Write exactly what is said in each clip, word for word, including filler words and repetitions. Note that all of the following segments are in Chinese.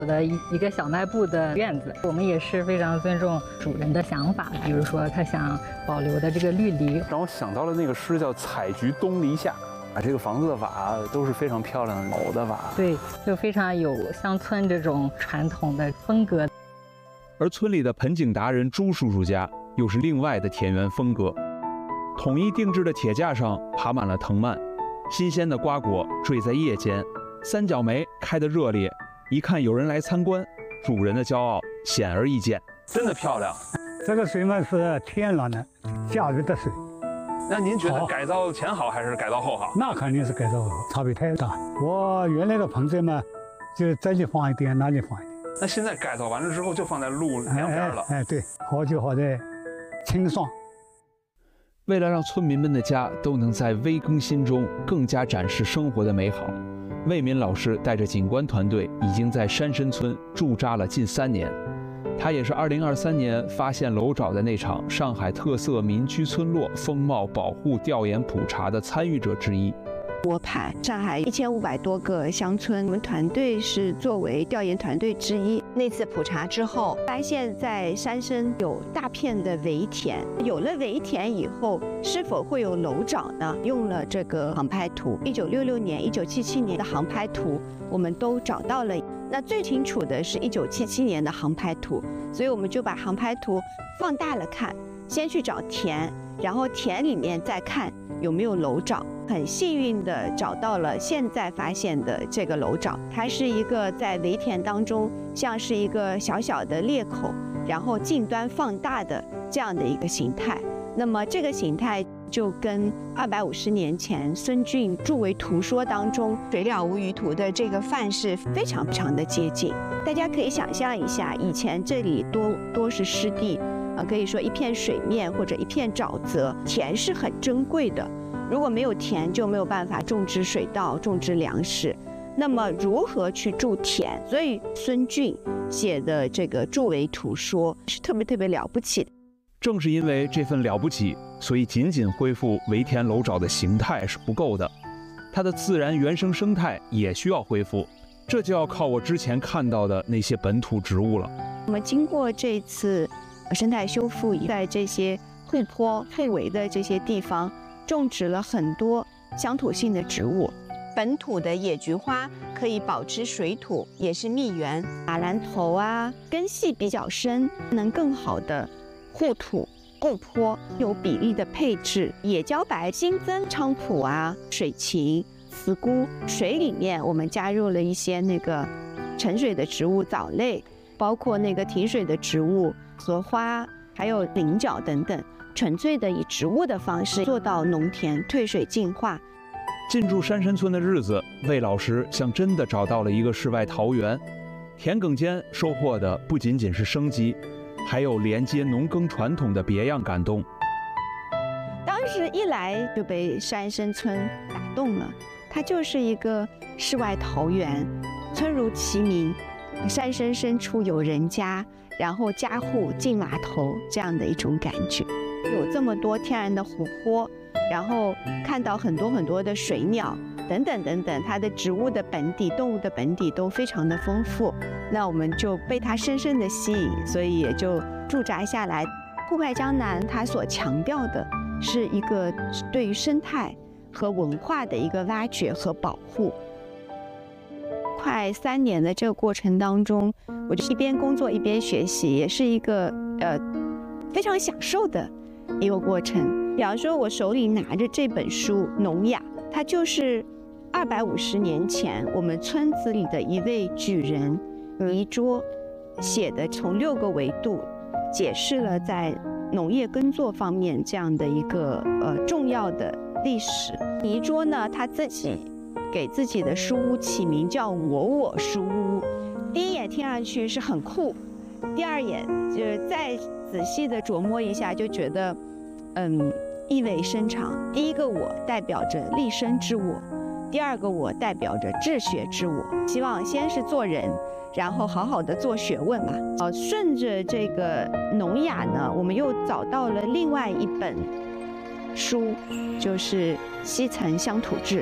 的一一个小卖部的院子，我们也是非常尊重主人的想法，比如说他想保留的这个绿篱， 让我想到了那个诗叫“采菊东篱下”，啊，这个房子的瓦都是非常漂亮的老的瓦， 对，就非常有乡村这种传统的风格。 而村里的盆景达人朱叔叔家又是另外的田园风格，统一定制的铁架上爬满了藤蔓，新鲜的瓜果坠在叶间，三角梅开得热烈。一看有人来参观，主人的骄傲显而易见，真的漂亮。 这个水嘛是天然的驾驭的水。 那您觉得改造前好还是改造后好？ 那肯定是改造后，差别太大。我原来的盆栽嘛，就这里放一点，那里放一点。 那现在改造完了之后，就放在路两边了。 哎, 哎, 哎，对，好就好在清爽。 为了让村民们的家都能在微更新中更加展示生活的美好，魏敏老师带着景观团队已经在山深村驻扎了近三年。他也是二零二三年发现楼沼的那场上海特色民居村落风貌保护调研普查的参与者之一。 窝盘上海一千五百多个乡村，我们团队是作为调研团队之一。那次普查之后，发现在山深有大片的围田，有了围田以后，是否会有楼沼呢？用了这个航拍图，一九六六年、一九七七年的航拍图，我们都找到了。那最清楚的是一九七七年的航拍图，所以我们就把航拍图放大了看，先去找田，然后田里面再看有没有楼沼。很幸运的找到了现在发现的这个楼沼，它是一个在围田当中像是一个小小的裂口，然后近端放大的这样的一个形态。那么这个形态就跟二百五十年前孙峻著为图说当中水了无余图的这个范式非常非常的接近。大家可以想象一下，以前这里多多是湿地，呃，可以说一片水面或者一片沼泽，田是很珍贵的。如果没有田，就没有办法种植水稻、种植粮食。那么如何去筑田？所以孙峻写的这个著为图说是特别特别了不起的。 正是因为这份了不起，所以仅仅恢复围田楼沼的形态是不够的，它的自然原生生态也需要恢复。这就要靠我之前看到的那些本土植物了。 我们经过这次生态修复，在这些护坡、护围的这些地方，种植了很多乡土性的植物，本土的野菊花可以保持水土，也是蜜源。马兰头啊，根系比较深，能更好的护土护坡，有比例的配置。野茭白新增菖蒲啊、水芹、茨菇，水里面我们加入了一些那个沉水的植物藻类，包括那个提水的植物荷花，还有菱角等等。纯粹的以植物的方式做到农田退水净化。 进驻山深村的日子，魏老师像真的找到了一个世外桃源。田埂间收获的不仅仅是生机，还有连接农耕传统的别样感动。 当时一来就被山深村打动了，它就是一个世外桃源，村如其名，山深深处有人家，然后家户进码头这样的一种感觉。有这么多天然的湖泊，然后看到很多很多的水鸟等等等等，它的植物的本底、动物的本底都非常的丰富，那我们就被它深深的吸引，所以也就驻扎下来。户外江南它所强调的是一个对于生态和文化的一个挖掘和保护。快三年的这个过程当中，我就一边工作一边学习，也是一个呃非常享受的一个过程。比方说，我手里拿着这本书《农雅》，它就是二百五十年前我们村子里的一位举人倪柝写的，从六个维度解释了在农业耕作方面这样的一个呃重要的历史。倪柝呢，他自己给自己的书屋起名叫“我我书屋”，第一眼听上去是很酷，第二眼就是再仔细的琢磨一下，就觉得，嗯，意味深长。第一个我代表着立身之我，第二个我代表着治学之我。希望先是做人，然后好好的做学问嘛。呃，顺着这个农雅呢，我们又找到了另外一本书，就是《西岑乡土志》。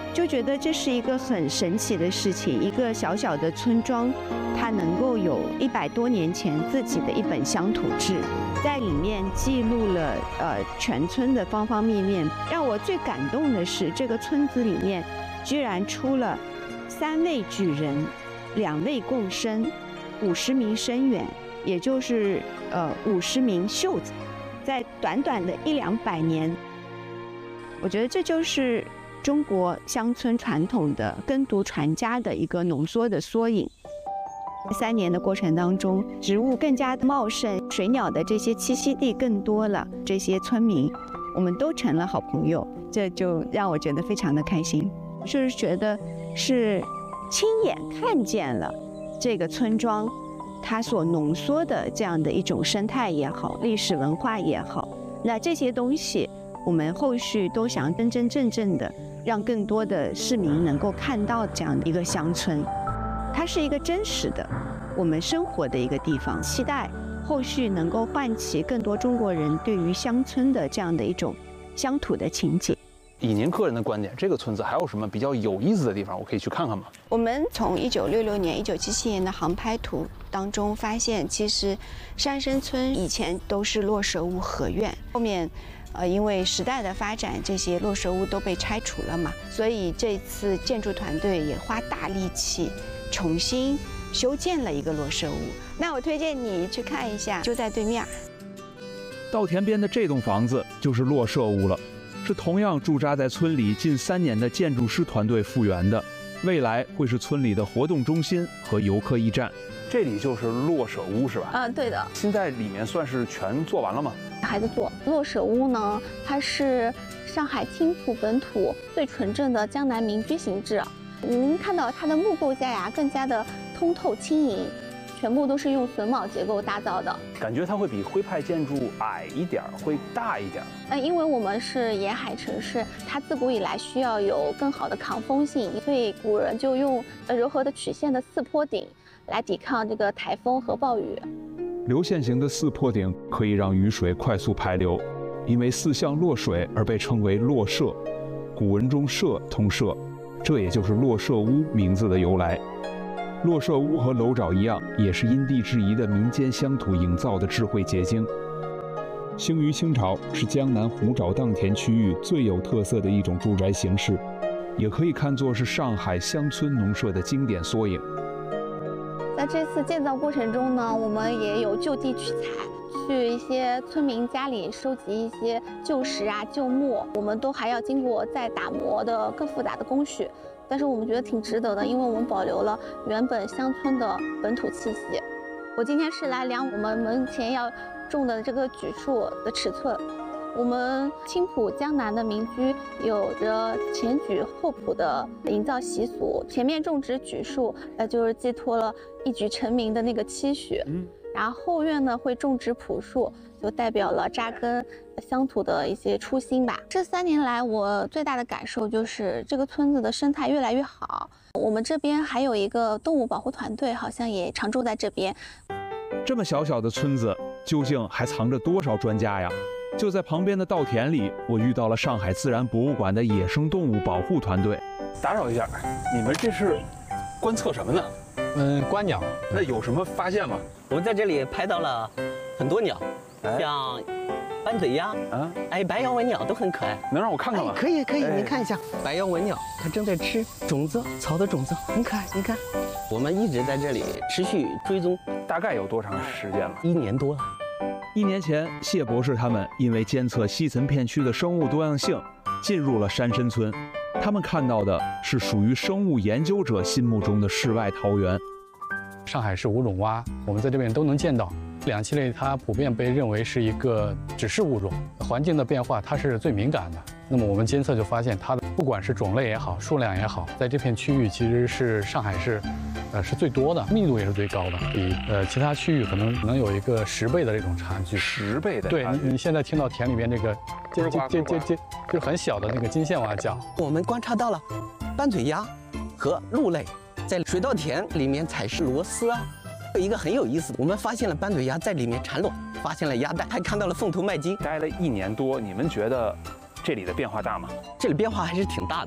就觉得这是一个很神奇的事情。一个小小的村庄，它能够有一百多年前自己的一本乡土志，在里面记录了呃全村的方方面面。让我最感动的是，这个村子里面居然出了三位举人，两位贡生，五十名生员，也就是呃五十名秀才，在短短的一两百年，我觉得这就是中国乡村传统的耕读传家的一个浓缩的缩影。三年的过程当中，植物更加茂盛，水鸟的这些栖息地更多了，这些村民我们都成了好朋友，这就让我觉得非常的开心。就是觉得是亲眼看见了这个村庄它所浓缩的这样的一种生态也好，历史文化也好，那这些东西我们后续都想真真正正的让更多的市民能够看到这样的一个乡村，它是一个真实的我们生活的一个地方。期待后续能够唤起更多中国人对于乡村的这样的一种乡土的情结。 以您个人的观点，这个村子还有什么比较有意思的地方？我可以去看看吗？ 我们从一九六六年、一九七七年的航拍图当中发现，其实山生村以前都是落舍屋合院，后面呃因为时代的发展，这些落舍屋都被拆除了嘛，所以这次建筑团队也花大力气重新修建了一个落舍屋。那我推荐你去看一下，就在对面。 稻田边的这栋房子就是落舍屋了。是同样驻扎在村里近三年的建筑师团队复原的，未来会是村里的活动中心和游客驿站。 这里就是落舍屋是吧？ 啊，对的。 现在里面算是全做完了吗？ 还在做。落舍屋呢，它是上海青浦本土最纯正的江南民居形制。你能看到它的木构架呀，更加的通透轻盈。全部都是用榫卯结构打造的， 感觉它会比徽派建筑矮一点，会大一点。 呃，因为我们是沿海城市，它自古以来需要有更好的抗风性，所以古人就用呃柔和的曲线的四坡顶来抵抗这个台风和暴雨。 流线型的四坡顶可以让雨水快速排流，因为四向落水而被称为落舍。古文中舍通舍，这也就是落舍屋名字的由来。落舍屋和楼沼一样，也是因地制宜的民间乡土营造的智慧结晶。兴于清朝，是江南湖沼荡田区域最有特色的一种住宅形式，也可以看作是上海乡村农舍的经典缩影。 在这次建造过程中呢，我们也有就地取材，去一些村民家里收集一些旧石啊、旧木，我们都还要经过再打磨的更复杂的工序。但是我们觉得挺值得的，因为我们保留了原本乡村的本土气息。我今天是来量我们门前要种的这个榉树的尺寸。我们青浦江南的民居有着前榉后圃的营造习俗，前面种植榉树，呃，就是寄托了一举成名的那个期许。嗯。然后后院呢会种植朴树，就代表了扎根乡土的一些初心吧。这三年来，我最大的感受就是这个村子的生态越来越好。我们这边还有一个动物保护团队，好像也常驻在这边。 这么小小的村子，究竟还藏着多少专家呀？就在旁边的稻田里，我遇到了上海自然博物馆的野生动物保护团队。 打扰一下，你们这是观测什么呢？ 嗯，观鸟。 那有什么发现吗？ 我们在这里拍到了很多鸟，像斑嘴鸭啊，哎，白腰文鸟都很可爱。 能让我看看吗？ 哎、可以，可以，哎、你看一下白腰文鸟，它正在吃种子，草的种子，很可爱。你看，我们一直在这里持续追踪， 大概有多长时间了？ 一年多了。 一年前，谢博士他们因为监测西岑片区的生物多样性，进入了山参村。他们看到的是属于生物研究者心目中的世外桃源。 上海市五种蛙，我们在这边都能见到。两栖类它普遍被认为是一个指示物种，环境的变化它是最敏感的。那么我们监测就发现，它的不管是种类也好，数量也好，在这片区域其实是上海市，呃是最多的，密度也是最高的，比呃其他区域可能能有一个十倍的这种差距。 十倍的对，你你现在听到田里面这个尖尖尖尖尖，就是很小的那个金线蛙叫。 我们观察到了斑嘴鸭和鹿类在水稻田里面采食螺丝啊。有一个很有意思的，我们发现了斑嘴鸭在里面产卵，发现了鸭蛋，还看到了凤头麦鸡。 待了一年多，你们觉得这里的变化大吗？ 这里变化还是挺大的。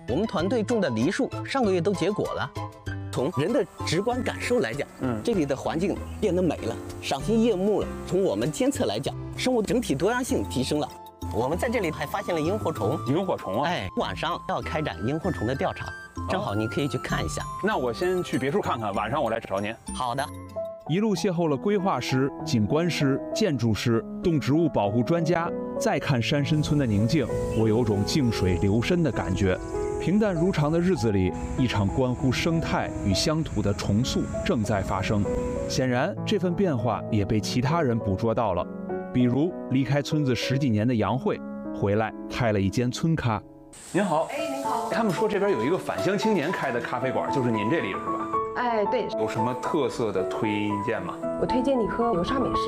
我们团队种的梨树上个月都结果了。从人的直观感受来讲，嗯，这里的环境变得美了，赏心悦目了。从我们监测来讲，生物整体多样性提升了。我们在这里还发现了萤火虫。 萤火虫啊！ 哎，晚上要开展萤火虫的调查，正好你可以去看一下。 那我先去别墅看看，晚上我来找您。 好的。 一路邂逅了规划师、景观师、建筑师、动植物保护专家，再看山深村的宁静，我有种静水流深的感觉。平淡如常的日子里，一场关乎生态与乡土的重塑正在发生。显然，这份变化也被其他人捕捉到了。比如，离开村子十几年的杨慧，回来开了一间村咖。 您好，哎，您好。他们说这边有一个返乡青年开的咖啡馆，就是您这里是吧？ 哎，对。 有什么特色的推荐吗？ 我推荐你喝流沙美式。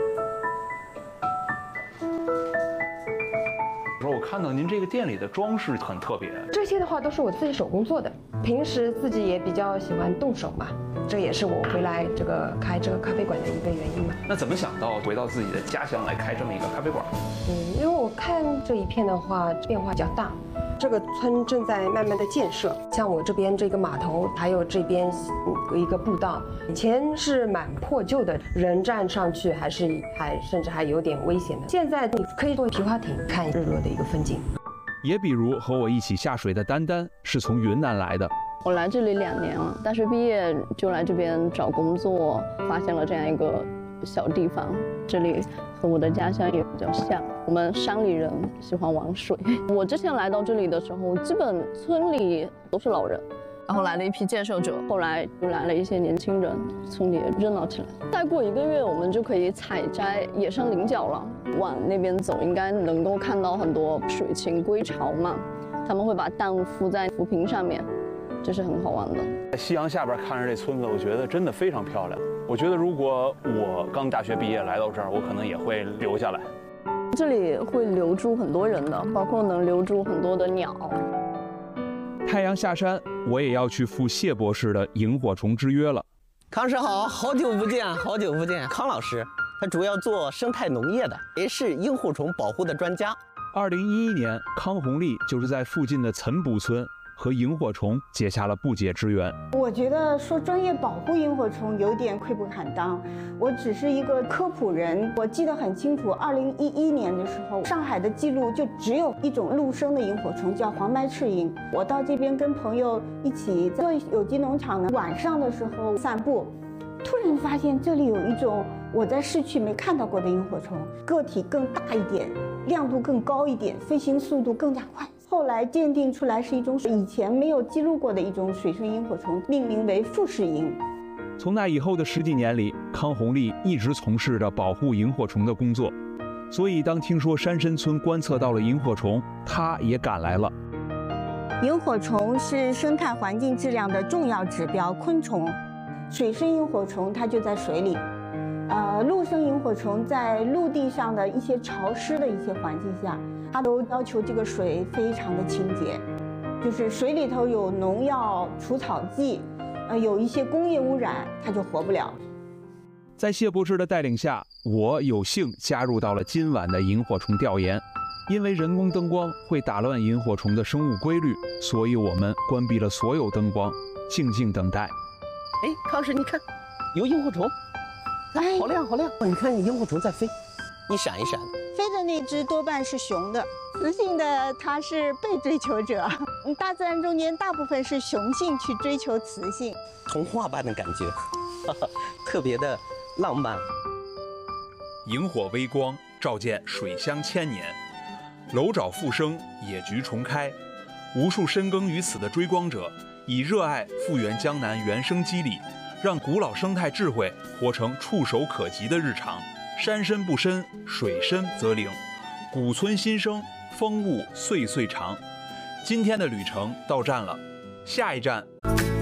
说我看到您这个店里的装饰很特别， 这些的话都是我自己手工做的，平时自己也比较喜欢动手嘛，这也是我回来这个开这个咖啡馆的一个原因嘛。 那怎么想到回到自己的家乡来开这么一个咖啡馆？ 嗯，因为我看这一片的话变化比较大。这个村正在慢慢的建设，像我这边这个码头，还有这边一个步道，以前是蛮破旧的，人站上去还是还甚至还有点危险的。现在你可以坐皮划艇看日落的一个风景。 也比如和我一起下水的丹丹是从云南来的。 我来这里两年了，大学毕业就来这边找工作，发现了这样一个小地方，这里和我的家乡也比较像。我们山里人喜欢玩水。我之前来到这里的时候，基本村里都是老人，然后来了一批建设者，后来就来了一些年轻人，村里也热闹起来。再过一个月，我们就可以采摘野生菱角了。往那边走，应该能够看到很多水禽归巢嘛，他们会把蛋孵在浮萍上面，这是很好玩的。 在夕阳下边看着这村子，我觉得真的非常漂亮。我觉得如果我刚大学毕业来到这儿，我可能也会留下来。 这里会留住很多人的，包括能留住很多的鸟。 太阳下山，我也要去赴谢博士的萤火虫之约了。 康师好，好久不见，好久不见。康老师，他主要做生态农业的，也是萤火虫保护的专家。 二零一一年，康红丽就是在附近的岑补村和萤火虫结下了不解之缘。 我觉得说专业保护萤火虫有点愧不坦当，我只是一个科普人。我记得很清楚，二零一一年的时候，上海的记录就只有一种陆生的萤火虫，叫黄白翅萤。我到这边跟朋友一起做有机农场呢，晚上的时候散步，突然发现这里有一种我在市区没看到过的萤火虫，个体更大一点，亮度更高一点，飞行速度更加快。后来鉴定出来是一种以前没有记录过的一种水生萤火虫，命名为富士萤。 从那以后的十几年里，康红丽一直从事着保护萤火虫的工作，所以当听说山深村观测到了萤火虫，她也赶来了。 萤火虫是生态环境质量的重要指标昆虫，水生萤火虫它就在水里，呃，陆生萤火虫在陆地上的一些潮湿的一些环境下，它都要求这个水非常的清洁，就是水里头有农药、除草剂，呃，有一些工业污染，它就活不了。 在谢博士的带领下，我有幸加入到了今晚的萤火虫调研。因为人工灯光会打乱萤火虫的生物规律，所以我们关闭了所有灯光，静静等待。 哎，康师，你看，有萤火虫，哎，好亮好亮！你看，萤火虫在飞，一闪一闪的。 飞的那只多半是雄的，雌性的它是被追求者。大自然中间大部分是雄性去追求雌性， 童话般的感觉，哈哈，特别的浪漫。 萤火微光照见水乡千年，楼沼复生，野菊重开。无数深耕于此的追光者，以热爱复原江南原生肌理，让古老生态智慧活成触手可及的日常。山深不深，水深则灵。古村新生，风物岁岁长。今天的旅程到站了，下一站。